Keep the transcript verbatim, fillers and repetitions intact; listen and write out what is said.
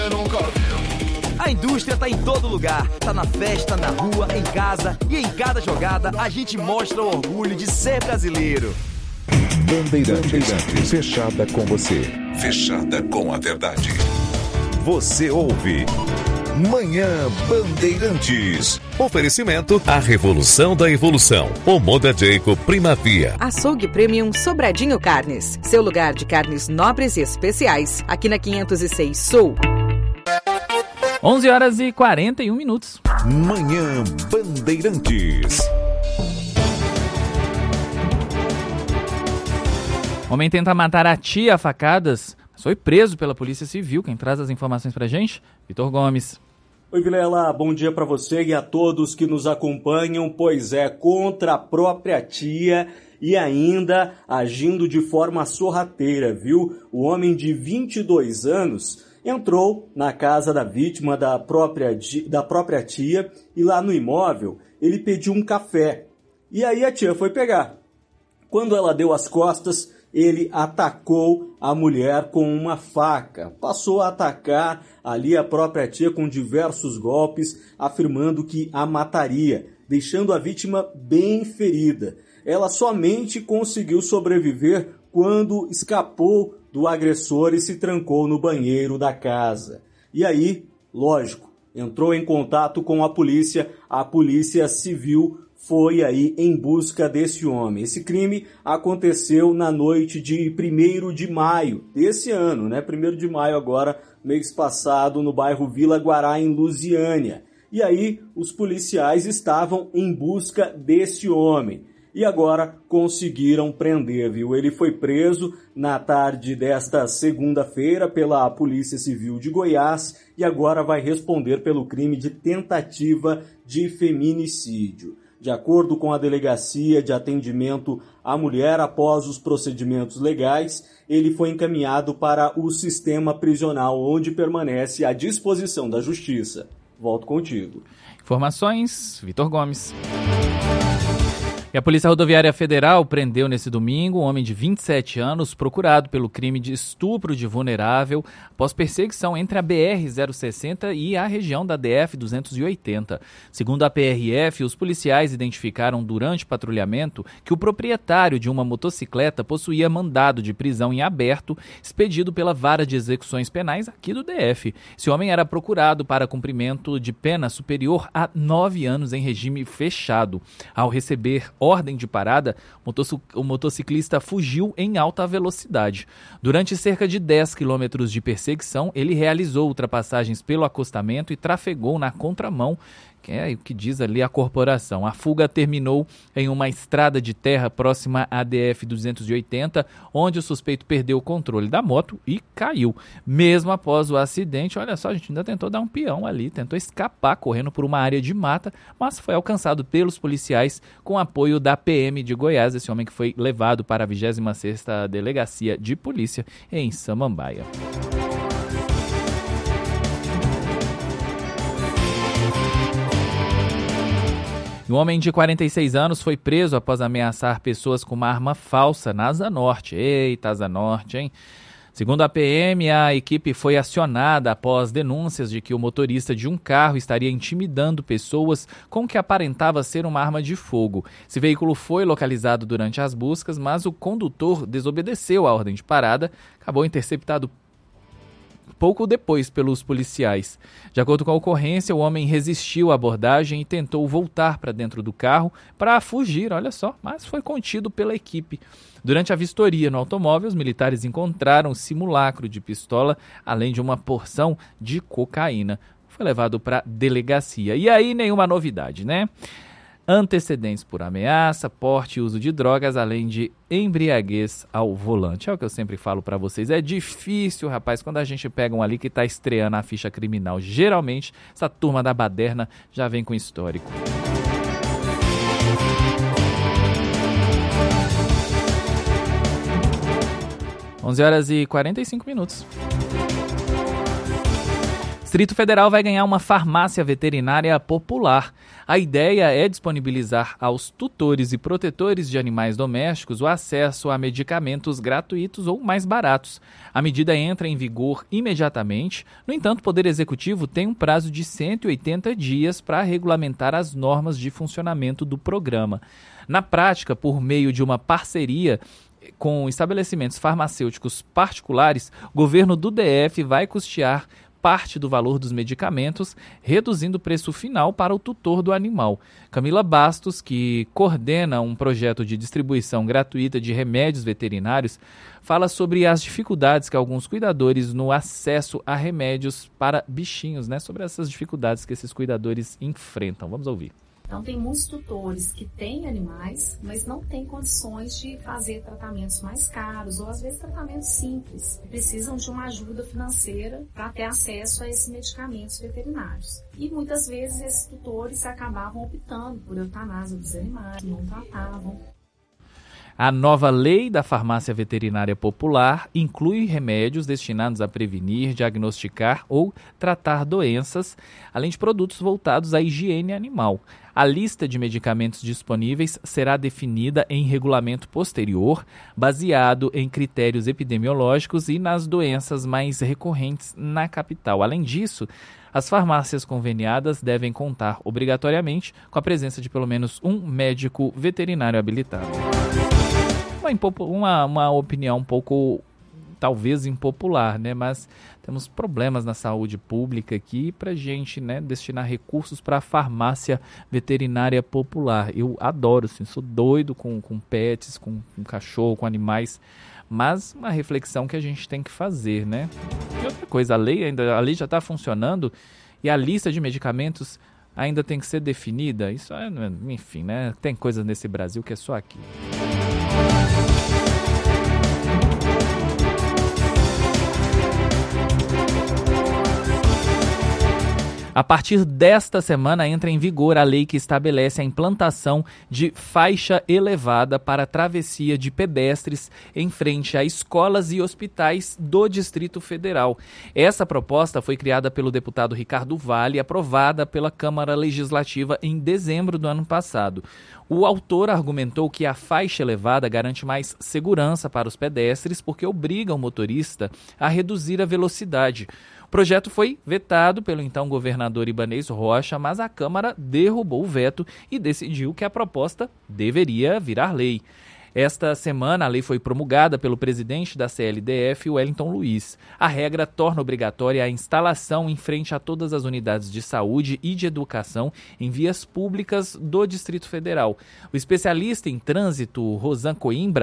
A indústria tá em todo lugar, tá na festa, na rua, em casa e em cada jogada a gente mostra o orgulho de ser brasileiro. Bandeirantes, fechada com você, fechada com a verdade. Você ouve Manhã Bandeirantes. Oferecimento: a revolução da evolução. O Moda Jacob Primavia. Açougue Premium Sobradinho Carnes. Seu lugar de carnes nobres e especiais. Aqui na quinhentos e seis Sul. onze horas e quarenta e um minutos. Manhã Bandeirantes. Homem tenta matar a tia a facadas, mas foi preso pela Polícia Civil. Quem traz as informações pra gente? Vitor Gomes. Oi, Vilela, bom dia para você e a todos que nos acompanham. Pois é, contra a própria tia e ainda agindo de forma sorrateira, viu? O homem de vinte e dois anos entrou na casa da vítima da própria, da própria tia e lá no imóvel ele pediu um café. E aí a tia foi pegar. Quando ela deu as costas, ele atacou a mulher com uma faca. Passou a atacar ali a própria tia com diversos golpes, afirmando que a mataria, deixando a vítima bem ferida. Ela somente conseguiu sobreviver quando escapou do agressor e se trancou no banheiro da casa. E aí, lógico, entrou em contato com a polícia, a Polícia Civil foi aí em busca desse homem. Esse crime aconteceu na noite de primeiro de maio desse ano, né? primeiro de maio agora, mês passado, no bairro Vila Guará, em Lusiânia. E aí os policiais estavam em busca desse homem. E agora conseguiram prender, viu? Ele foi preso na tarde desta segunda-feira pela Polícia Civil de Goiás e agora vai responder pelo crime de tentativa de feminicídio. De acordo com a Delegacia de Atendimento à Mulher, após os procedimentos legais, ele foi encaminhado para o sistema prisional, onde permanece à disposição da Justiça. Volto contigo. Informações, Vitor Gomes. E a Polícia Rodoviária Federal prendeu nesse domingo um homem de vinte e sete anos procurado pelo crime de estupro de vulnerável após perseguição entre a B R zero sessenta e a região da D F duzentos e oitenta. Segundo a P R F, os policiais identificaram durante o patrulhamento que o proprietário de uma motocicleta possuía mandado de prisão em aberto expedido pela Vara de Execuções Penais aqui do D F. Esse homem era procurado para cumprimento de pena superior a nove anos em regime fechado. Ao receber ordem de parada, o motociclista fugiu em alta velocidade. Durante cerca de dez quilômetros de perseguição, ele realizou ultrapassagens pelo acostamento e trafegou na contramão, que é o que diz ali a corporação. A fuga terminou em uma estrada de terra próxima à D F duzentos e oitenta, onde o suspeito perdeu o controle da moto e caiu. Mesmo após o acidente, olha só, a gente ainda tentou dar um peão ali, tentou escapar correndo por uma área de mata, mas foi alcançado pelos policiais com apoio da P M de Goiás, esse homem que foi levado para a vigésima sexta Delegacia de Polícia em Samambaia. Um homem de quarenta e seis anos foi preso após ameaçar pessoas com uma arma falsa na Asa Norte. Eita, Asa Norte, hein? Segundo a P M, a equipe foi acionada após denúncias de que o motorista de um carro estaria intimidando pessoas com o que aparentava ser uma arma de fogo. Esse veículo foi localizado durante as buscas, mas o condutor desobedeceu a ordem de parada, acabou interceptado pouco depois pelos policiais. De acordo com a ocorrência, o homem resistiu à abordagem e tentou voltar para dentro do carro para fugir, olha só, mas foi contido pela equipe. Durante a vistoria no automóvel, os militares encontraram um simulacro de pistola, além de uma porção de cocaína. Foi levado para a delegacia. E aí, nenhuma novidade, né? Antecedentes por ameaça, porte e uso de drogas, além de embriaguez ao volante. É o que eu sempre falo para vocês. É difícil, rapaz, quando a gente pega um ali que está estreando a ficha criminal. Geralmente, essa turma da baderna já vem com histórico. onze horas e quarenta e cinco minutos. Distrito Federal vai ganhar uma farmácia veterinária popular. A ideia é disponibilizar aos tutores e protetores de animais domésticos o acesso a medicamentos gratuitos ou mais baratos. A medida entra em vigor imediatamente. No entanto, o Poder Executivo tem um prazo de cento e oitenta dias para regulamentar as normas de funcionamento do programa. Na prática, por meio de uma parceria com estabelecimentos farmacêuticos particulares, o governo do D F vai custear parte do valor dos medicamentos, reduzindo o preço final para o tutor do animal. Camila Bastos, que coordena um projeto de distribuição gratuita de remédios veterinários, fala sobre as dificuldades que alguns cuidadores no acesso a remédios para bichinhos, né? Sobre essas dificuldades que esses cuidadores enfrentam. Vamos ouvir. Então, tem muitos tutores que têm animais, mas não têm condições de fazer tratamentos mais caros ou, às vezes, tratamentos simples. Precisam de uma ajuda financeira para ter acesso a esses medicamentos veterinários. E, muitas vezes, esses tutores acabavam optando por eutanásia dos animais, não tratavam. A nova lei da farmácia veterinária popular inclui remédios destinados a prevenir, diagnosticar ou tratar doenças, além de produtos voltados à higiene animal. A lista de medicamentos disponíveis será definida em regulamento posterior, baseado em critérios epidemiológicos e nas doenças mais recorrentes na capital. Além disso, as farmácias conveniadas devem contar obrigatoriamente com a presença de pelo menos um médico veterinário habilitado. Uma, uma, uma opinião um pouco, talvez, impopular, né? Mas temos problemas na saúde pública aqui para a gente, né, destinar recursos para a farmácia veterinária popular. Eu adoro, assim, sou doido com, com pets, com, com cachorro, com animais, mas uma reflexão que a gente tem que fazer, né? E outra coisa, a lei, ainda, a lei já está funcionando e a lista de medicamentos ainda tem que ser definida. Isso é, enfim, né? Tem coisas nesse Brasil que é só aqui. A partir desta semana entra em vigor a lei que estabelece a implantação de faixa elevada para travessia de pedestres em frente a escolas e hospitais do Distrito Federal. Essa proposta foi criada pelo deputado Ricardo Vale e aprovada pela Câmara Legislativa em dezembro do ano passado. O autor argumentou que a faixa elevada garante mais segurança para os pedestres porque obriga o motorista a reduzir a velocidade. O projeto foi vetado pelo então governador Ibanez Rocha, mas a Câmara derrubou o veto e decidiu que a proposta deveria virar lei. Esta semana, a lei foi promulgada pelo presidente da C L D F, Wellington Luiz. A regra torna obrigatória a instalação em frente a todas as unidades de saúde e de educação em vias públicas do Distrito Federal. O especialista em trânsito, Rosan Coimbra,